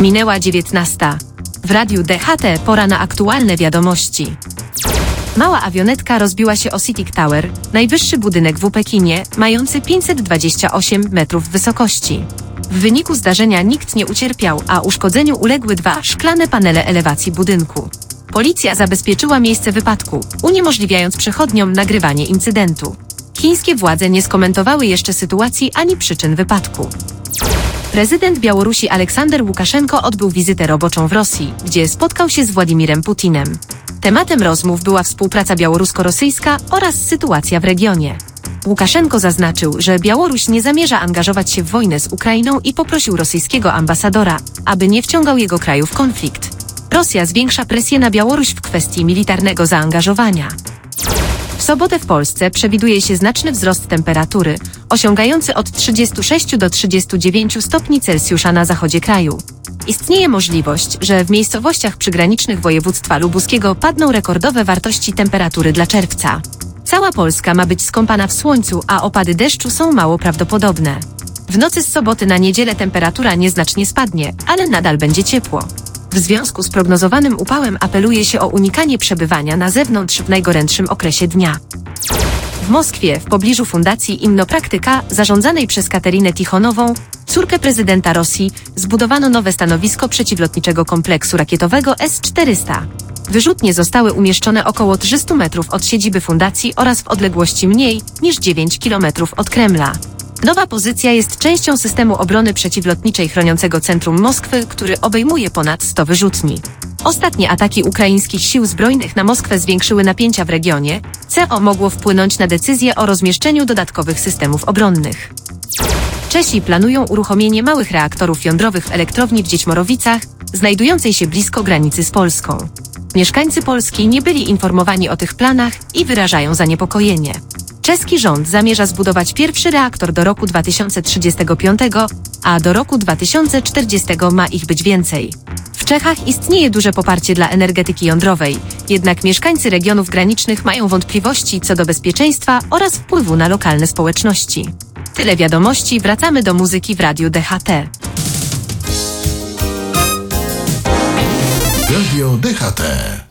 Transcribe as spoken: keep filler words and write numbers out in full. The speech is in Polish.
Minęła dziewiętnasta. W Radiu D H T pora na aktualne wiadomości. Mała awionetka rozbiła się o Citic Tower, najwyższy budynek w Pekinie, mający pięćset dwadzieścia osiem metrów wysokości. W wyniku zdarzenia nikt nie ucierpiał, a uszkodzeniu uległy dwa szklane panele elewacji budynku. Policja zabezpieczyła miejsce wypadku, uniemożliwiając przechodniom nagrywanie incydentu. Chińskie władze nie skomentowały jeszcze sytuacji ani przyczyn wypadku. Prezydent Białorusi Aleksander Łukaszenko odbył wizytę roboczą w Rosji, gdzie spotkał się z Władimirem Putinem. Tematem rozmów była współpraca białorusko-rosyjska oraz sytuacja w regionie. Łukaszenko zaznaczył, że Białoruś nie zamierza angażować się w wojnę z Ukrainą i poprosił rosyjskiego ambasadora, aby nie wciągał jego kraju w konflikt. Rosja zwiększa presję na Białoruś w kwestii militarnego zaangażowania. W sobotę w Polsce przewiduje się znaczny wzrost temperatury, osiągający od trzydziestu sześciu do trzydziestu dziewięciu stopni Celsjusza na zachodzie kraju. Istnieje możliwość, że w miejscowościach przygranicznych województwa lubuskiego padną rekordowe wartości temperatury dla czerwca. Cała Polska ma być skąpana w słońcu, a opady deszczu są mało prawdopodobne. W nocy z soboty na niedzielę temperatura nieznacznie spadnie, ale nadal będzie ciepło. W związku z prognozowanym upałem apeluje się o unikanie przebywania na zewnątrz w najgorętszym okresie dnia. W Moskwie, w pobliżu Fundacji Innopraktyka, zarządzanej przez Katerinę Tichonową, córkę prezydenta Rosji, zbudowano nowe stanowisko przeciwlotniczego kompleksu rakietowego S czterysta. Wyrzutnie zostały umieszczone około trzystu metrów od siedziby fundacji oraz w odległości mniej niż dziewięć kilometrów od Kremla. Nowa pozycja jest częścią systemu obrony przeciwlotniczej chroniącego centrum Moskwy, który obejmuje ponad sto wyrzutni. Ostatnie ataki ukraińskich sił zbrojnych na Moskwę zwiększyły napięcia w regionie, co mogło wpłynąć na decyzję o rozmieszczeniu dodatkowych systemów obronnych. Czesi planują uruchomienie małych reaktorów jądrowych w elektrowni w Dziećmorowicach, znajdującej się blisko granicy z Polską. Mieszkańcy Polski nie byli informowani o tych planach i wyrażają zaniepokojenie. Czeski rząd zamierza zbudować pierwszy reaktor do roku dwa tysiące trzydziestego piątego, a do roku dwa tysiące czterdziestego ma ich być więcej. W Czechach istnieje duże poparcie dla energetyki jądrowej, jednak mieszkańcy regionów granicznych mają wątpliwości co do bezpieczeństwa oraz wpływu na lokalne społeczności. Tyle wiadomości, wracamy do muzyki w Radiu D H T. Radio D H T.